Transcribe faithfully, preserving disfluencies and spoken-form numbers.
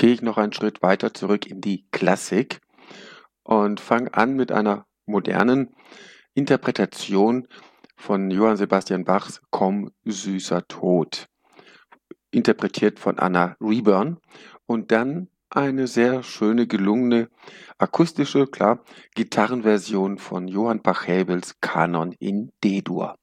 gehe ich noch einen Schritt weiter zurück in die Klassik und fange an mit einer modernen Interpretation von Johann Sebastian Bachs Komm, süßer Tod, interpretiert von Anna Reburn, und dann eine sehr schöne, gelungene, akustische, klar, Gitarrenversion von Johann Pachelbels Kanon in D-Dur.